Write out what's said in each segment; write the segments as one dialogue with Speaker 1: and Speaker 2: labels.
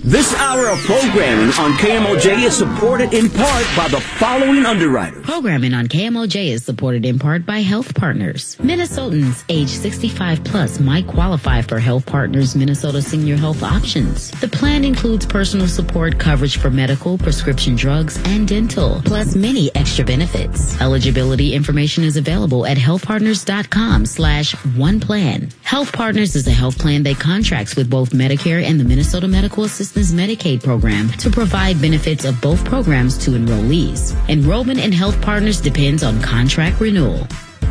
Speaker 1: This hour of programming on KMOJ is supported in part by the following underwriters.
Speaker 2: Programming on KMOJ is supported in part by Health Partners. Minnesotans age 65 plus might qualify for Health Partners Minnesota Senior Health Options. The plan includes personal support coverage for medical, prescription drugs, and dental, plus many extra benefits. Eligibility information is available at healthpartners.com/oneplan. Health Partners is a health plan that contracts with both Medicare and the Minnesota Medical Assistance Medicaid program to provide benefits of both programs to enrollees. Enrollment in Health Partners depends on contract renewal.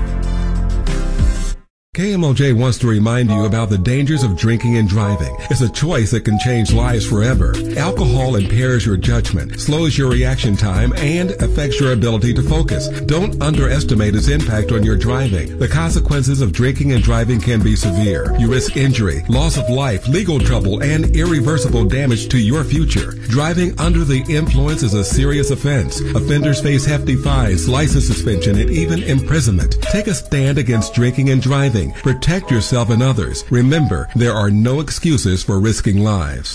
Speaker 3: KMOJ wants to remind you about the dangers of drinking and driving. It's a choice that can change lives forever. Alcohol impairs your judgment, slows your reaction time, and affects your ability to focus. Don't underestimate its impact on your driving. The consequences of drinking and driving can be severe. You risk injury, loss of life, legal trouble, and irreversible damage to your future. Driving under the influence is a serious offense. Offenders face hefty fines, license suspension, and even imprisonment. Take a stand against drinking and driving. Protect yourself and others. Remember, there are no excuses for risking lives.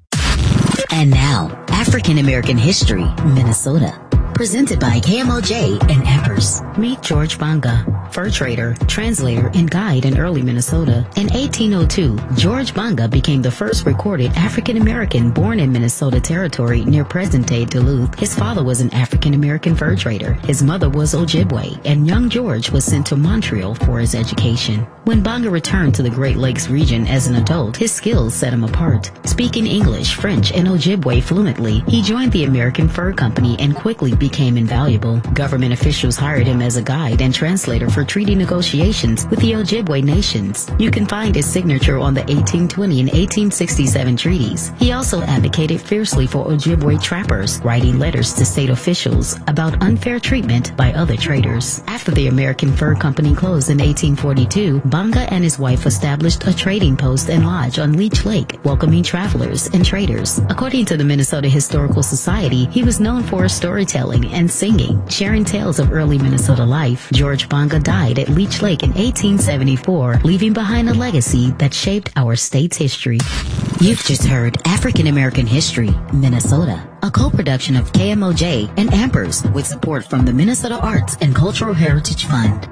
Speaker 2: And now, African American History, Minnesota. Presented by KMOJ and Empress. Meet George Banga, fur trader, translator, and guide in early Minnesota. In 1802, George Banga became the first recorded African American born in Minnesota Territory near present-day Duluth. His father was an African American fur trader. His mother was Ojibwe, and young George was sent to Montreal for his education. When Banga returned to the Great Lakes region as an adult, his skills set him apart. Speaking English, French, and Ojibwe fluently, he joined the American Fur Company and quickly became invaluable. Government officials hired him as a guide and translator for treaty negotiations with the Ojibwe nations. You can find his signature on the 1820 and 1867 treaties. He also advocated fiercely for Ojibwe trappers, writing letters to state officials about unfair treatment by other traders. After the American Fur Company closed in 1842, Banga and his wife established a trading post and lodge on Leech Lake, welcoming travelers and traders. According to the Minnesota Historical Society, he was known for his storytelling and singing, sharing tales of early Minnesota life. George Banga died at Leech Lake in 1874, leaving behind a legacy that shaped our state's history. You've just heard African American History, Minnesota, a co-production of KMOJ and Ampers with support from the Minnesota Arts and Cultural Heritage Fund.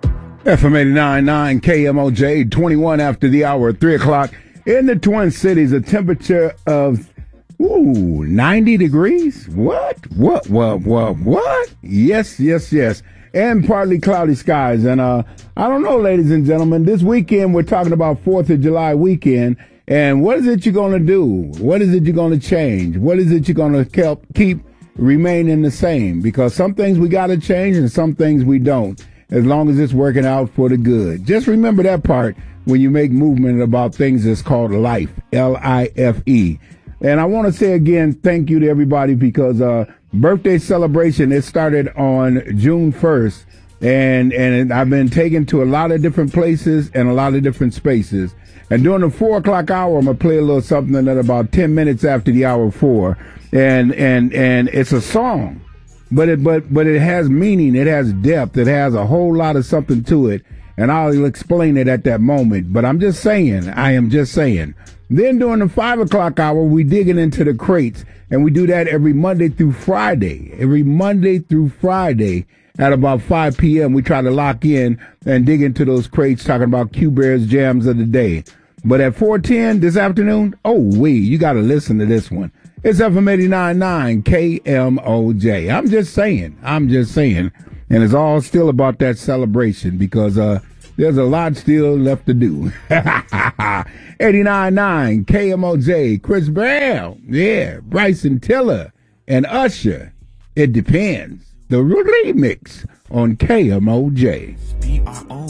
Speaker 4: FM 89.9 KMOJ, 21 after the hour, 3 o'clock in the Twin Cities, a temperature of 90 degrees? What? Yes. And partly cloudy skies. And I don't know, ladies and gentlemen, this weekend we're talking about 4th of July weekend. And what is it you're going to do? What is it you're going to change? What is it you're going to keep remaining the same? Because some things we got to change and some things we don't, as long as it's working out for the good. Just remember that part when you make movement about things that's called life, L-I-F-E. And I want to say again, thank you to everybody because birthday celebration, it started on June 1st. And I've been taken to a lot of different places and a lot of different spaces. And during the 4 o'clock hour, I'm going to play a little something at about 10 minutes after the hour 4. And it's a song, but it has meaning. It has depth. It has a whole lot of something to it. And I'll explain it at that moment. But I am just saying. Then during the 5 o'clock hour, we digging into the crates, and we do that every Monday through Friday. At about 5 p.m., we try to lock in and dig into those crates, talking about Q-Bear's jams of the day. But at 4:10 this afternoon, you got to listen to this one. It's FM 89.9 KMOJ. I'm just saying. And it's all still about that celebration because there's a lot still left to do. 89.9 KMOJ, Chris Brown, Bryson Tiller, and Usher. It depends. The remix on KMOJ.